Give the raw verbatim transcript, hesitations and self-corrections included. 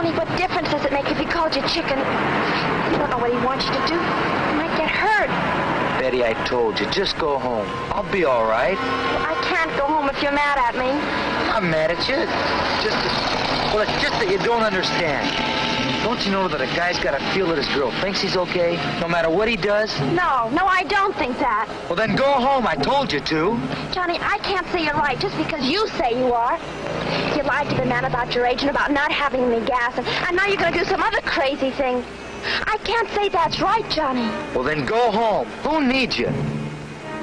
Johnny, what difference does it make if he called you chicken? You don't know what he wants you to do. You might get hurt. Betty, I told you, just go home. I'll be all right. Well, I can't go home if you're mad at me. I'm mad at you. Just, well, it's just that you don't understand. Don't you know that a guy's got to feel that his girl thinks he's okay, no matter what he does? No, no, I don't think that. Well, then go home. I told you to. Johnny, I can't say you're right just because you say you are. You lied to the man about your age and about not having any gas, and, and now you're going to do some other crazy thing. I can't say that's right, Johnny. Well, then go home. Who needs you?